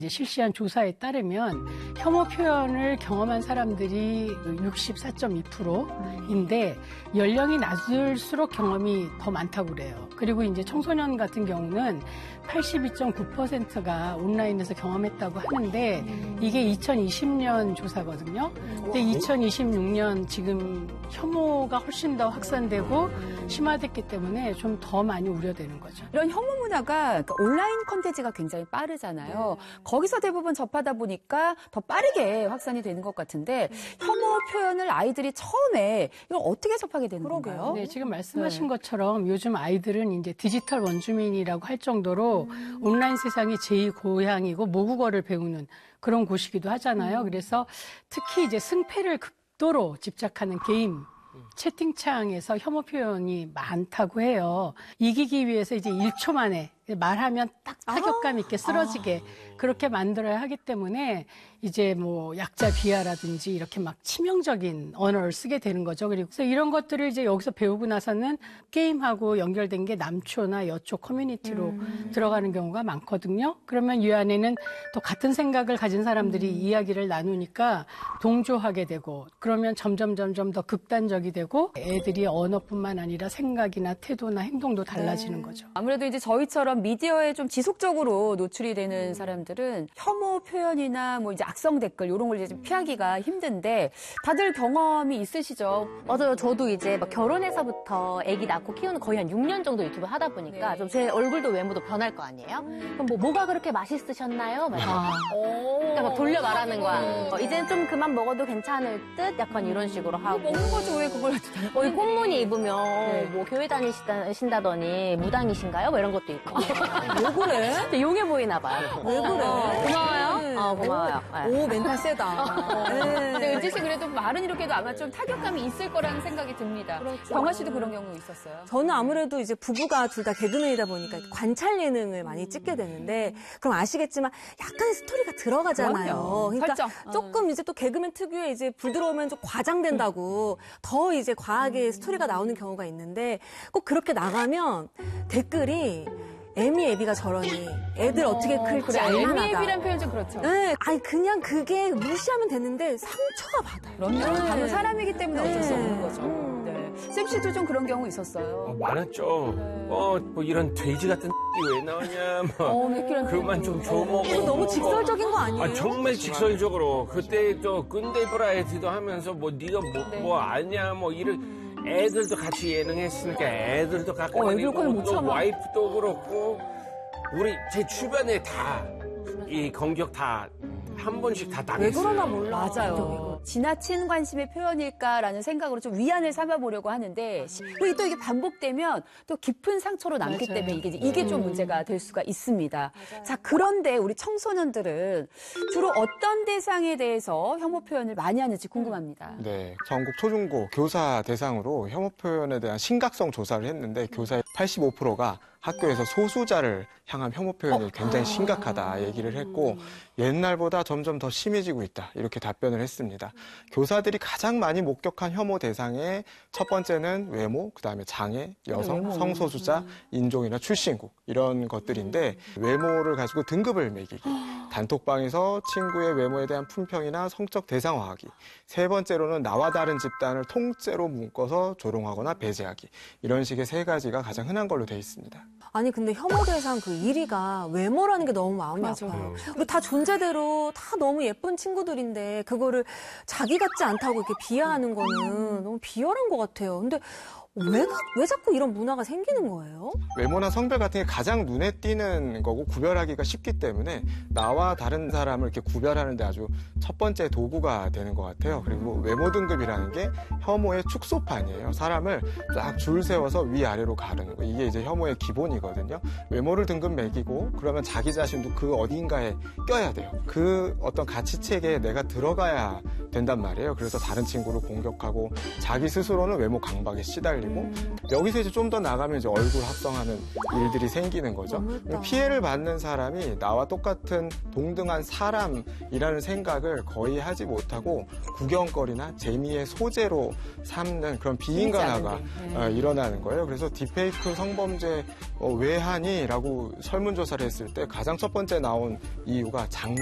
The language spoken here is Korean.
이제 실시한 조사에 따르면 혐오 표현을 경험한 사람들이 64.2%인데 연령이 낮을수록 경험이 더 많다고 그래요. 그리고 이제 청소년 같은 경우는 82.9%가 온라인에서 경험했다고 하는데 이게 2020년 조사거든요. 근데 2026년 지금 혐오가 훨씬 더 확산되고 심화됐기 때문에 좀 더 많이 우려되는 거죠. 이런 혐오 문화가 온라인 콘텐츠가 굉장히 빠르잖아요. 거기서 대부분 접하다 보니까 더 빠르게 확산이 되는 것 같은데 혐오 표현을 아이들이 처음에 이걸 어떻게 접하게 되는 건가요? 네, 지금 말씀하신 것처럼 요즘 아이들은 이제 디지털 원주민이라고 할 정도로 온라인 세상이 제2고향이고 모국어를 배우는 그런 곳이기도 하잖아요. 그래서 특히 이제 승패를 극도로 집착하는 게임, 채팅창에서 혐오 표현이 많다고 해요. 이기기 위해서 이제 1초 만에 말하면 딱 타격감 있게 쓰러지게 그렇게 만들어야 하기 때문에 이제 뭐 약자 비하라든지 이렇게 막 치명적인 언어를 쓰게 되는 거죠. 그리고 그래서 이런 것들을 이제 여기서 배우고 나서는 게임하고 연결된 게 남초나 여초 커뮤니티로 들어가는 경우가 많거든요. 그러면 이 안에는 또 같은 생각을 가진 사람들이 이야기를 나누니까 동조하게 되고 그러면 점점 더 극단적이 되고 애들이 언어뿐만 아니라 생각이나 태도나 행동도 달라지는 거죠. 아무래도 이제 저희처럼 미디어에 좀 지속적으로 노출이 되는 사람들은 혐오 표현이나 뭐 이제 악성 댓글 이런 걸 이제 좀 피하기가 힘든데 다들 경험이 있으시죠? 맞아요. 저도 이제 막 결혼해서부터 아기 낳고 키우는 거의 한 6년 정도 유튜브 하다 보니까 좀 제 얼굴도 외모도 변할 거 아니에요? 그럼 뭐가 그렇게 맛있으셨나요? 그러니까 막 돌려 말하는 거야. 이제는 좀 그만 먹어도 괜찮을 듯? 약간 이런 식으로 하고. 먹는 거죠. 왜 그걸 이 꽃무늬 입으면 뭐 교회 다니신다더니 무당이신가요? 뭐 이런 것도 있고. 왜 그래? 용해 보이나 봐요. 왜 그래? 고마워요. 고마워요. 오, 멘탈 세다. 네. 은지 씨 그래도 말은 이렇게 해도 아마 좀 타격감이 있을 거라는 생각이 듭니다. 그렇죠. 경화 씨도 그런 경우 있었어요? 저는 아무래도 이제 부부가 둘 다 개그맨이다 보니까 관찰 예능을 많이 찍게 되는데 그럼 아시겠지만 약간 스토리가 들어가잖아요. 그럼요. 그러니까 설정. 조금 이제 또 개그맨 특유의 이제 불 들어오면 좀 과장된다고 더 이제 과하게 스토리가 나오는 경우가 있는데 꼭 그렇게 나가면 댓글이 애미애비가 저러니 애들 어떻게 클지 알만하다. 애미애비란 표현 좀 그렇죠. 네, 아니 그냥 그게 무시하면 되는데 상처가 받아요. 그럼요. 다른 네. 사람이기 때문에 어쩔 수 없는 네. 거죠. 네. 쌤 씨도 좀 그런 경우 있었어요. 많았죠. 뭐 이런 돼지 같은 왜 나오냐. 그만 좀 줘먹어. 이거 너무 직설적인 거 아니에요? 정말 직설적으로. 그때 또 끈대 브라이티도 하면서 뭐 네가 뭐 아냐 뭐 이런. 애들도 같이 예능했으니까 애들도 가끔 또 와이프도 그렇고 우리 제 주변에 다 이 공격 다 한 번씩 다 당했어요. 왜 그러나 몰라. 맞아요. 지나친 관심의 표현일까라는 생각으로 좀 위안을 삼아보려고 하는데 그리고 또 이게 반복되면 또 깊은 상처로 남기 때문에 이게 좀 문제가 될 수가 있습니다. 자, 그런데 우리 청소년들은 주로 어떤 대상에 대해서 혐오 표현을 많이 하는지 궁금합니다. 네, 전국 초중고 교사 대상으로 혐오 표현에 대한 심각성 조사를 했는데 교사의 85%가 학교에서 소수자를 향한 혐오 표현이 굉장히 심각하다 얘기를 했고 옛날보다 점점 더 심해지고 있다 이렇게 답변을 했습니다. 교사들이 가장 많이 목격한 혐오 대상의 첫 번째는 외모, 그다음에 장애, 여성, 성소수자, 인종이나 출신국 이런 것들인데 외모를 가지고 등급을 매기기, 단톡방에서 친구의 외모에 대한 품평이나 성적 대상화하기, 세 번째로는 나와 다른 집단을 통째로 묶어서 조롱하거나 배제하기 이런 식의 세 가지가 가장 흔한 걸로 되어 있습니다. 아니 근데 혐오 대상 그 1위가 외모라는 게 너무 마음이 아파요. 그리고 다 존재대로 다 너무 예쁜 친구들인데 그거를 자기 같지 않다고 이렇게 비하하는 거는 너무 비열한 것 같아요. 근데 왜 자꾸 이런 문화가 생기는 거예요? 외모나 성별 같은 게 가장 눈에 띄는 거고 구별하기가 쉽기 때문에 나와 다른 사람을 이렇게 구별하는데 아주 첫 번째 도구가 되는 것 같아요. 그리고 외모 등급이라는 게 혐오의 축소판이에요. 사람을 쫙 줄 세워서 위아래로 가르는 거. 이게 이제 혐오의 기본이거든요. 외모를 등급 매기고 그러면 자기 자신도 그 어딘가에 껴야 돼요. 그 어떤 가치체계에 내가 들어가야 된단 말이에요. 그래서 다른 친구를 공격하고 자기 스스로는 외모 강박에 시달리고 여기서 이제 좀 더 나가면 이제 얼굴 합성하는 일들이 생기는 거죠. 피해를 받는 사람이 나와 똑같은 동등한 사람이라는 생각을 거의 하지 못하고 구경거리나 재미의 소재로 삼는 그런 비인간화가 일어나는 거예요. 그래서 딥페이크 성범죄 왜 하니? 라고 설문조사를 했을 때 가장 첫 번째 나온 이유가